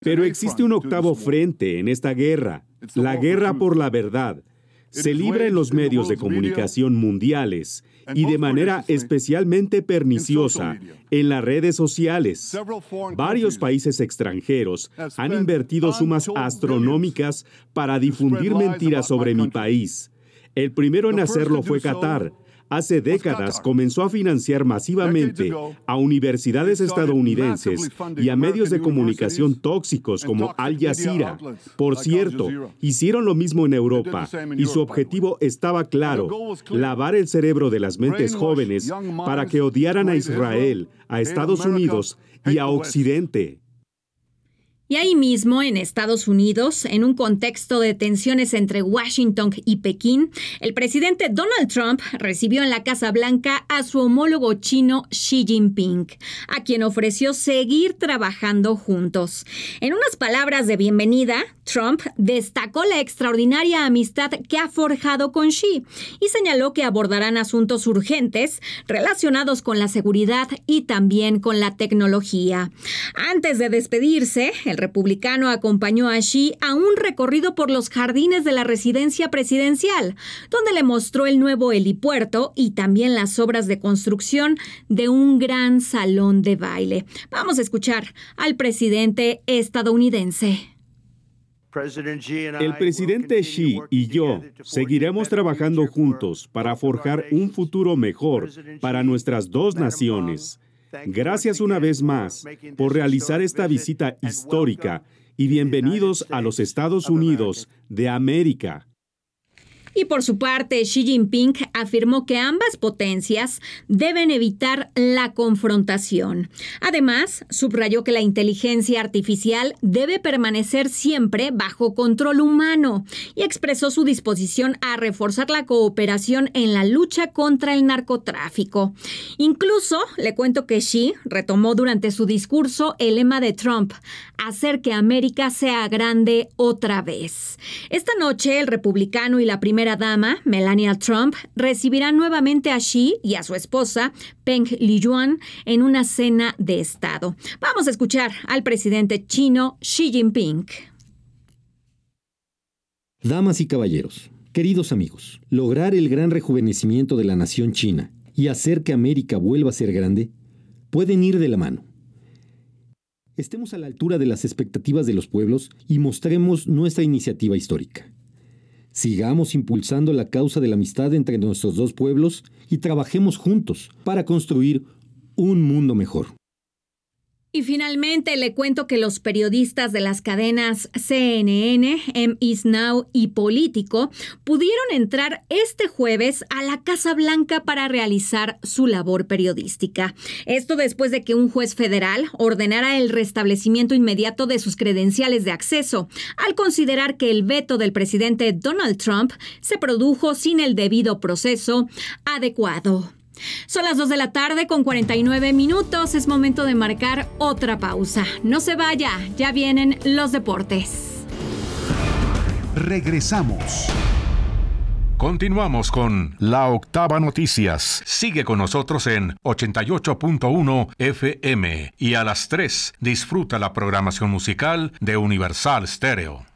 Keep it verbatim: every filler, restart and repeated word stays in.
Pero existe un octavo frente en esta guerra, la guerra por la verdad. Se libra en los medios de comunicación mundiales y de manera especialmente perniciosa en las redes sociales. Varios países extranjeros han invertido sumas astronómicas para difundir mentiras sobre mi país. El primero en hacerlo fue Qatar. Hace décadas comenzó a financiar masivamente a universidades estadounidenses y a medios de comunicación tóxicos como Al Jazeera. Por cierto, hicieron lo mismo en Europa y su objetivo estaba claro: lavar el cerebro de las mentes jóvenes para que odiaran a Israel, a Estados Unidos y a Occidente. Y ahí mismo, en Estados Unidos, en un contexto de tensiones entre Washington y Pekín, el presidente Donald Trump recibió en la Casa Blanca a su homólogo chino Xi Jinping, a quien ofreció seguir trabajando juntos. En unas palabras de bienvenida, Trump destacó la extraordinaria amistad que ha forjado con Xi y señaló que abordarán asuntos urgentes relacionados con la seguridad y también con la tecnología. Antes de despedirse, el republicano acompañó a Xi a un recorrido por los jardines de la residencia presidencial, donde le mostró el nuevo helipuerto y también las obras de construcción de un gran salón de baile. Vamos a escuchar al presidente estadounidense. El presidente Xi y yo seguiremos trabajando juntos para forjar un futuro mejor para nuestras dos naciones. Gracias una vez más por realizar esta visita histórica y bienvenidos a los Estados Unidos de América. Y por su parte, Xi Jinping afirmó que ambas potencias deben evitar la confrontación. Además, subrayó que la inteligencia artificial debe permanecer siempre bajo control humano y expresó su disposición a reforzar la cooperación en la lucha contra el narcotráfico. Incluso, le cuento que Xi retomó durante su discurso el lema de Trump: hacer que América sea grande otra vez. Esta noche, el republicano y la primera dama, Melania Trump, recibirán nuevamente a Xi y a su esposa, Peng Liyuan, en una cena de Estado. Vamos a escuchar al presidente chino Xi Jinping. Damas y caballeros, queridos amigos, lograr el gran rejuvenecimiento de la nación china y hacer que América vuelva a ser grande pueden ir de la mano. Estemos a la altura de las expectativas de los pueblos y mostremos nuestra iniciativa histórica. Sigamos impulsando la causa de la amistad entre nuestros dos pueblos y trabajemos juntos para construir un mundo mejor. Y finalmente le cuento que los periodistas de las cadenas C N N, M S Now y Político pudieron entrar este jueves a la Casa Blanca para realizar su labor periodística. Esto después de que un juez federal ordenara el restablecimiento inmediato de sus credenciales de acceso, al considerar que el veto del presidente Donald Trump se produjo sin el debido proceso adecuado. Son las dos de la tarde con cuarenta y nueve minutos. Es momento de marcar otra pausa. No se vaya, ya vienen los deportes. Regresamos. Continuamos con La Octava Noticias. Sigue con nosotros en ochenta y ocho punto uno F M y a las tres disfruta la programación musical de Universal Stereo.